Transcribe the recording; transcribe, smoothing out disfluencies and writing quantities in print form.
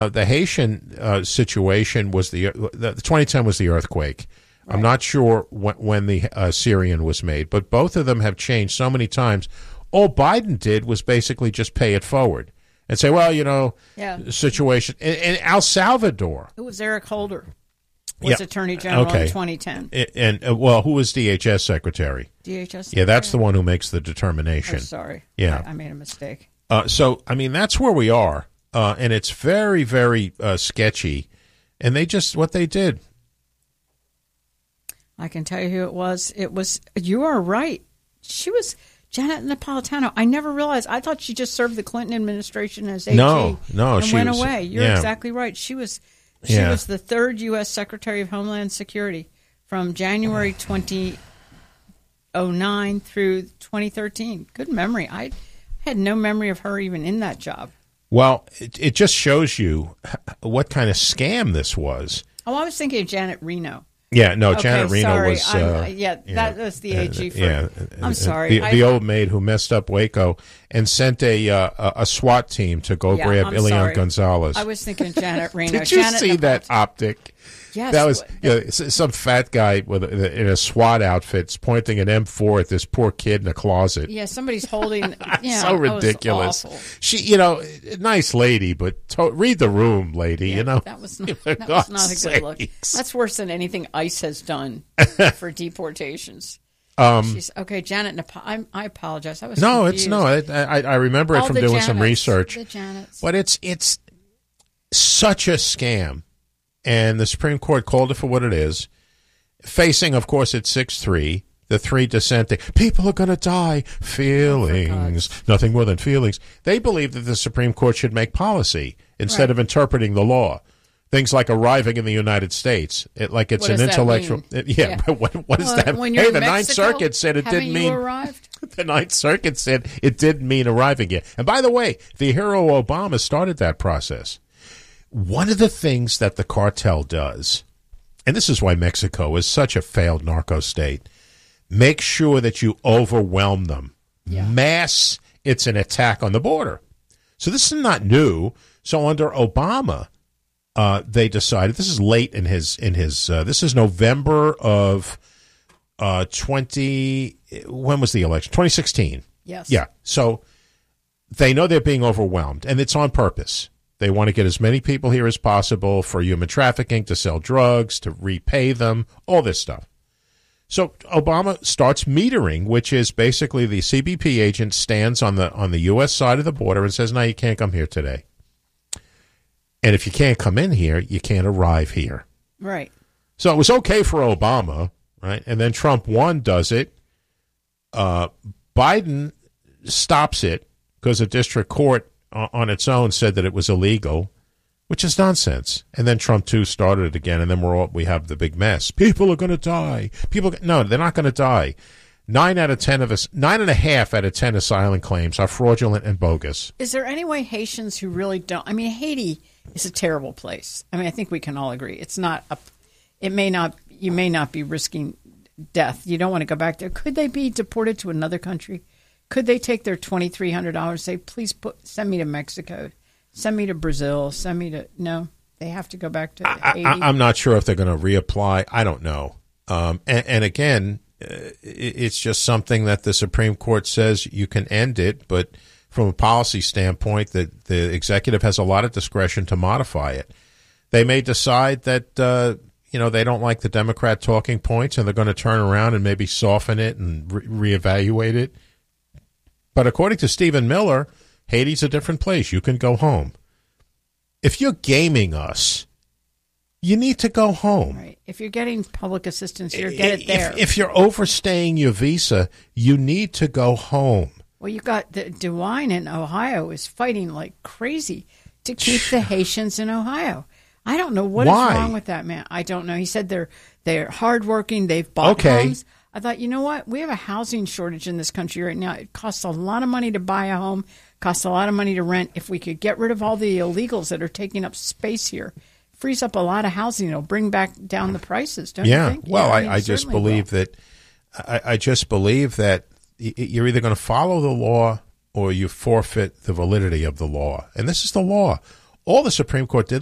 The Haitian situation was the 2010 was the earthquake. Right. I'm not sure when the Syrian was made, but both of them have changed so many times. All Biden did was basically just pay it forward and say, well, situation. In El Salvador. It was Eric Holder was Attorney General in 2010. And who was DHS Secretary? DHS Secretary? Yeah, that's the one who makes the determination. Oh, sorry. Yeah. I made a mistake. That's where we are. And it's very, very sketchy. And what they did. I can tell you who it was. You are right. She was Janet Napolitano. I never realized. I thought she just served the Clinton administration as AG. No, and she went was, away. You're exactly right. She was the third U.S. Secretary of Homeland Security from January 2009 through 2013. Good memory. I had no memory of her even in that job. Well, it just shows you what kind of scam this was. Oh, I was thinking of Janet Reno. Yeah, no, Janet Reno was... that was the AG. I'm sorry. The old maid who messed up Waco and sent a SWAT team to go grab Elian Gonzalez. I was thinking Janet Reno. Did you see that optic? Yes. That was some fat guy in a SWAT outfit pointing an M4 at this poor kid in a closet. Yeah, somebody's holding... so ridiculous. She, nice lady, but read the room, lady. Yeah, that was not a good look. That's worse than anything ICE has done for deportations. Janet. I apologize. I was confused. I remember it from doing some research. The Janets. But it's such a scam. And the Supreme Court called it for what it is, facing, of course, at 6-3, the three dissenting. People are going to die. Feelings. Nothing more than feelings. They believe that the Supreme Court should make policy instead of interpreting the law. Things like arriving in the United States. Like it's an intellectual. But what does that mean? Hey, the Ninth Circuit said it didn't mean. Arrived? The Ninth Circuit said it didn't mean arriving yet. And by the way, the hero Obama started that process. One of the things that the cartel does, and this is why Mexico is such a failed narco state, make sure that you overwhelm them. Yeah. Mass, it's an attack on the border. So this is not new. So under Obama, they decided, this is late in his this is November of when was the election? 2016. Yes. Yeah. So they know they're being overwhelmed, and it's on purpose. They want to get as many people here as possible for human trafficking, to sell drugs, to repay them, all this stuff. So Obama starts metering, which is basically the CBP agent stands on the U.S. side of the border and says, no, you can't come here today. And if you can't come in here, you can't arrive here. Right. So it was okay for Obama, right? And then Trump 1 does it. Biden stops it because a district court on its own said that it was illegal, which is nonsense. And then Trump 2 started it again, and then we have the big mess. People are going to die. No, they're not going to die. 9.5 out of 10 asylum claims are fraudulent and bogus. Is there any way Haitians who really don't? I mean, Haiti is a terrible place. I mean, I think we can all agree. It's not. You may not be risking death. You don't want to go back there. Could they be deported to another country? Could they take their $2,300 and say, please send me to Mexico, send me to Brazil, no, they have to go back to Haiti? I'm not sure if they're going to reapply. I don't know. And again, it's just something that the Supreme Court says you can end it, but from a policy standpoint, the executive has a lot of discretion to modify it. They may decide that, they don't like the Democrat talking points and they're going to turn around and maybe soften it and reevaluate it. But according to Stephen Miller, Haiti's a different place. You can go home. If you're gaming us, you need to go home. Right. If you're getting public assistance here, get it there. If you're overstaying your visa, you need to go home. Well, you got DeWine in Ohio is fighting like crazy to keep the Haitians in Ohio. I don't know what is wrong with that man. I don't know. He said they're hardworking. They've bought homes. I thought, you know what? We have a housing shortage in this country right now. It costs a lot of money to buy a home, costs a lot of money to rent. If we could get rid of all the illegals that are taking up space here, frees up a lot of housing. It'll bring back down the prices, don't you think? Well, I just believe that I just believe that you're either going to follow the law or you forfeit the validity of the law. And this is the law. All the Supreme Court did